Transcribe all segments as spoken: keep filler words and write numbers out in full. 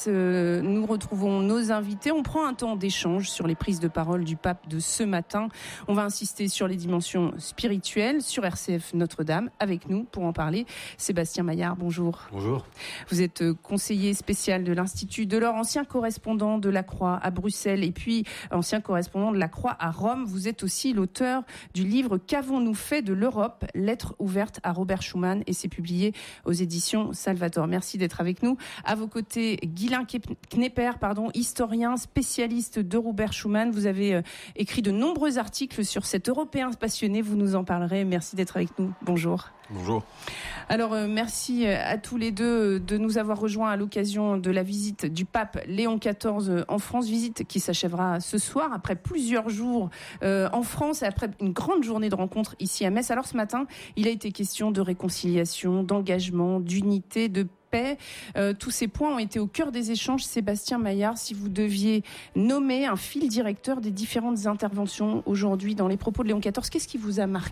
Metz. Euh, nous retrouvons nos invités. On prend un temps d'échange sur les prises de parole du pape de ce matin. On va insister sur les dimensions spirituelles sur R C F Notre-Dame. Avec nous pour en parler, Sébastien Maillard, bonjour. Bonjour. Vous êtes conseiller spécial de l'Institut Delors, ancien correspondant de la Croix à Bruxelles et puis ancien correspondant de la Croix à Rome. Vous êtes aussi l'auteur du livre « Qu'avons-nous fait de l'Europe ? Lettre ouverte à Robert Schuman » et c'est publié aux éditions Salvator. Merci d'être avec nous. À vos côtés, Guylain Knepper, pardon, historien, spécialiste de Robert Schuman. Vous avez euh, écrit de nombreux articles sur cet Européen passionné. Vous nous en parlerez. Merci d'être avec nous. Bonjour. Bonjour. Alors, euh, merci à tous les deux de nous avoir rejoints à l'occasion de la visite du pape Léon quatorze en France. Visite qui s'achèvera ce soir après plusieurs jours euh, en France et après une grande journée de rencontres ici à Metz. Alors ce matin, il a été question de réconciliation, d'engagement, d'unité, de paix. Euh, tous ces points ont été au cœur des échanges. Sébastien Maillard, si vous deviez nommer un fil directeur des différentes interventions aujourd'hui dans les propos de Léon quatorze, qu'est-ce qui vous a marqué ?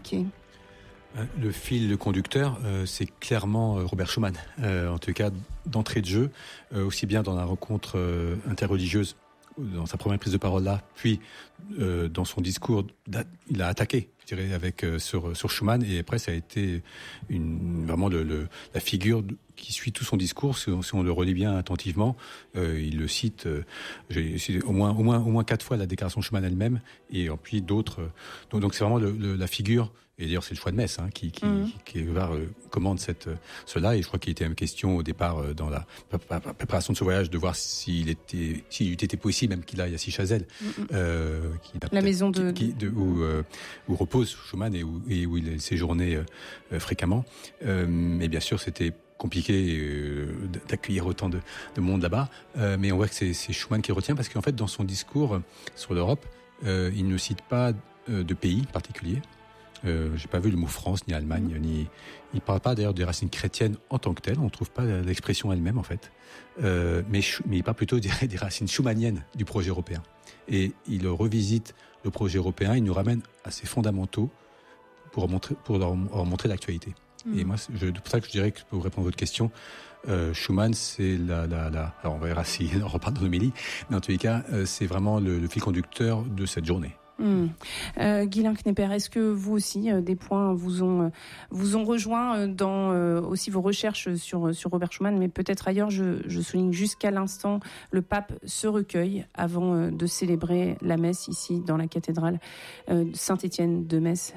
Le fil conducteur, euh, c'est clairement euh, Robert Schuman. Euh, en tout cas, d'entrée de jeu, euh, aussi bien dans la rencontre euh, interreligieuse, dans sa première prise de parole là, puis euh, dans son discours, il a attaqué, je dirais, avec euh, sur sur Schuman, et après ça a été une vraiment le, le la figure qui suit tout son discours. Si on, si on le relit bien attentivement, euh, il le cite euh, j'ai, au moins au moins au moins quatre fois la déclaration Schuman elle-même, et puis d'autres. Euh, donc, donc c'est vraiment le, le, la figure. Et d'ailleurs, c'est le choix de Metz hein, qui, qui, mmh. qui, qui euh, commande cette, euh, cela. Et je crois qu'il était même question au départ euh, dans la préparation de ce voyage de voir s'il était, s'il eût été possible même qu'il aille à Sichazel, mmh. euh, qui la maison de, qui, de où, euh, où repose Schuman et où, et où il séjournait euh, fréquemment. Euh, mais bien sûr, c'était compliqué euh, d'accueillir autant de, de monde là-bas. Euh, mais on voit que c'est, c'est Schuman qui retient parce qu'en fait, dans son discours sur l'Europe, euh, il ne cite pas euh, de pays particulier. Euh, j'ai pas vu le mot France ni Allemagne, mmh. ni il parle pas d'ailleurs des racines chrétiennes en tant que telles. On trouve pas l'expression elle-même en fait, euh, mais mais il parle plutôt des, des racines schumaniennes du projet européen. Et il revisite le projet européen. Il nous ramène à ses fondamentaux pour montrer pour leur, leur montrer l'actualité. Mmh. Et moi, je, c'est pour ça que je dirais que pour répondre à votre question, euh, Schuman, c'est la la la. Alors on verra si on repart dans l'homélie, mais en tous les cas, euh, c'est vraiment le, le fil conducteur de cette journée. Mmh. Euh, Guylain Knepper, est-ce que vous aussi euh, des points vous ont euh, vous ont rejoint euh, dans euh, aussi vos recherches sur sur Robert Schuman, mais peut-être ailleurs. Je, je souligne jusqu'à l'instant le pape se recueille avant euh, de célébrer la messe ici dans la cathédrale euh, Saint-Étienne de Metz.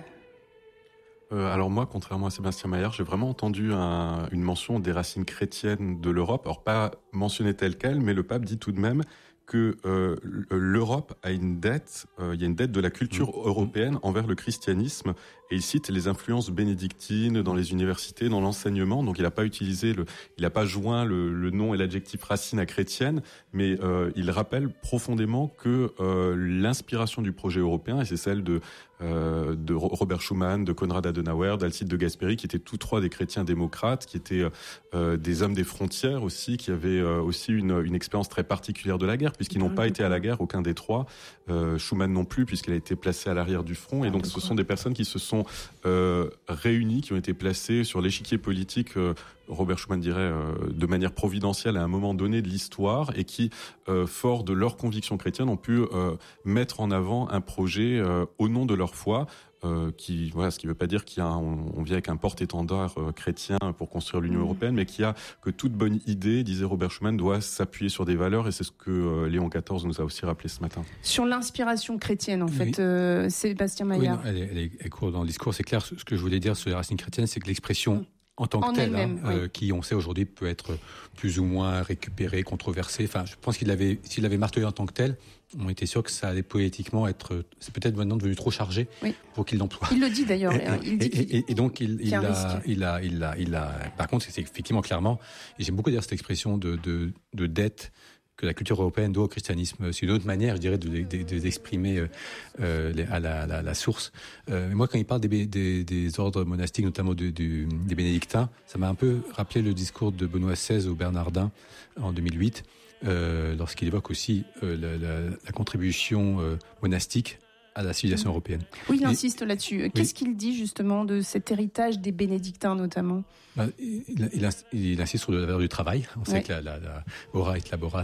Euh, alors moi, contrairement à Sébastien Maillard, j'ai vraiment entendu un, une mention des racines chrétiennes de l'Europe. Alors pas mentionné telle quelle, mais le pape dit tout de même que euh, l'Europe a une dette, euh, il y a une dette de la culture mmh. européenne envers le christianisme, et il cite les influences bénédictines dans les universités, dans l'enseignement. Donc il n'a pas utilisé, le, il n'a pas joint le, le nom et l'adjectif racine à chrétienne, mais euh, il rappelle profondément que euh, l'inspiration du projet européen, et c'est celle de euh, de Robert Schuman, de Konrad Adenauer, d'Alcide de Gasperi, qui étaient tous trois des chrétiens démocrates, qui étaient euh, des hommes des frontières aussi, qui avaient euh, aussi une, une expérience très particulière de la guerre, puisqu'ils n'ont pas été à la guerre, aucun des trois. Euh, Schuman non plus, puisqu'il a été placé à l'arrière du front. Et donc, ce sont des personnes qui se sont euh, réunies, qui ont été placées sur l'échiquier politique, euh, Robert Schuman dirait, euh, de manière providentielle à un moment donné de l'histoire, et qui, euh, fort de leurs convictions chrétiennes, ont pu euh, mettre en avant un projet euh, au nom de leur foi. Euh, qui voilà, ce qui veut pas dire qu'il y a un, on, on vient avec un porte-étendard euh, chrétien pour construire l'Union mmh. européenne, mais qu'il y a que toute bonne idée, disait Robert Schuman, doit s'appuyer sur des valeurs, et c'est ce que euh, Léon quatorze nous a aussi rappelé ce matin. Sur l'inspiration chrétienne, en fait, oui. euh, Sébastien Maillard. Oui, non, elle, est, elle, est, elle court dans le discours, c'est clair. Ce que je voulais dire sur les racines chrétiennes, c'est que l'expression mmh. en tant que en telle, hein, oui. euh, qui on sait aujourd'hui peut être plus ou moins récupérée, controversée. Enfin, je pense qu'il avait, s'il avait martelé en tant que tel, on était sûr que ça allait poétiquement être, c'est peut-être maintenant devenu trop chargé oui. pour qu'il l'emploie. Il le dit d'ailleurs. Et, il dit et, et, et donc il, il, a, il a, il a, il a. Par contre, c'est effectivement clairement. Et j'aime beaucoup dire cette expression de, de, de dette que la culture européenne doit au christianisme. C'est une autre manière, je dirais, de, de, de, d'exprimer euh, les, à la, la, la source. Euh, mais moi, quand il parle des, des, des ordres monastiques, notamment de, de, des bénédictins, ça m'a un peu rappelé le discours de Benoît seize aux Bernardins en deux mille huit, euh, lorsqu'il évoque aussi euh, la, la, la contribution euh, monastique à la civilisation européenne. Oui, il insiste Et, là-dessus. Qu'est-ce oui. qu'il dit justement de cet héritage des bénédictins notamment ? Ben, il, il, il insiste sur la valeur du travail. On sait ouais. que la, la, la ora et labora